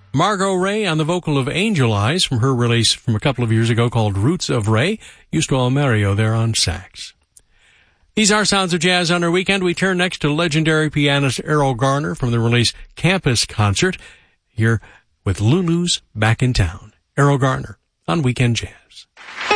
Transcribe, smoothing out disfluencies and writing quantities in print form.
Margot Ray on the vocal of Angel Eyes from her release from a couple of years ago called Roots of Ray. Eusto Mario there on sax. These are Sounds of Jazz on our weekend. We turn next to legendary pianist Errol Garner from the release Campus Concert, here with Lulu's Back in Town. Errol Garner on Weekend Jazz.